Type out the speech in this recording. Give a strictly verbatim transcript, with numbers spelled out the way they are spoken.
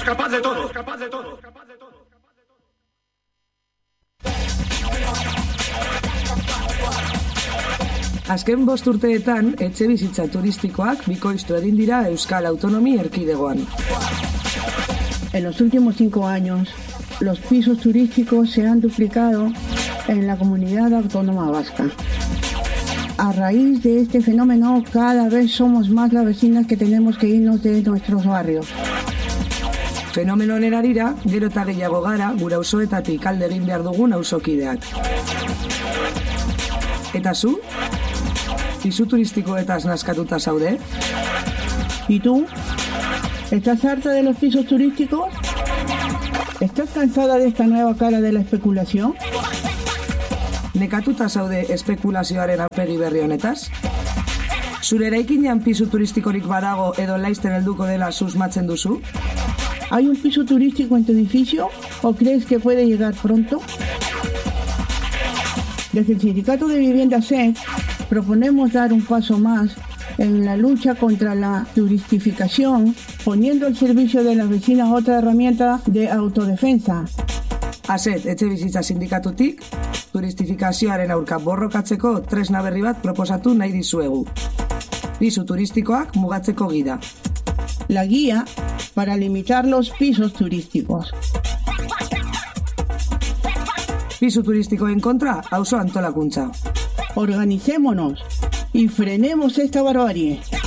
es capaz de todo, es capaz de todo, es capaz de todo. Azken bost urteetan, etxe bizitza turistikoak bikoiztu egin dira Euskal Autonomi Erkidegoan. En los últimos cinco años, los pisos turísticos se han duplicado en la comunidad autónoma vasca. A raíz de este fenómeno, cada vez somos más las vecinas que tenemos que irnos de nuestros barrios. Fenomeno honen arira, gero eta gehiago gara, gure auzoetatik alde egin behar dugun auzokideak. Eta zu? Pisu turistikoetaz naskatuta zaude? ¿Y tú? ¿Estás harta de los pisos turísticos? ¿Estás cansada de esta nueva cara de la especulación? Nekatuta zaude espekulazioaren aurpegi berri honetaz? Zure eraikinean pisu turistikorik badago edo laizten helduko dela susmatzen duzu? ¿Hay un piso turístico en tu edificio o crees que puede llegar pronto? Desde el Sindicato de Vivienda S E C proponemos dar un paso más en la lucha contra la turistificación, poniendo al servicio de las vecinas otra herramienta de autodefensa. Aset, etxe bizitza sindikatutik, turistifikazioaren aurka borrokatzeko tresna berri bat proposatu nahi dizuegu. Pisu turistikoak mugatzeko gida. La guía para limitar los pisos turísticos. Pisu turistikoen kontra, auzo antolakuntza. Organicémonos y frenemos esta barbarie.